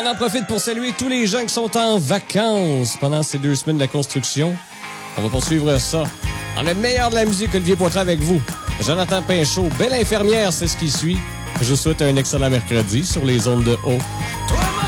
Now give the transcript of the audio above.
On en profite pour saluer tous les gens qui sont en vacances pendant ces 2 semaines de la construction. On va poursuivre ça. En le meilleur de la musique, Olivier Poitras avec vous. Jonathan Pinchot, belle infirmière, c'est ce qui suit. Je vous souhaite un excellent mercredi sur les ondes de haut.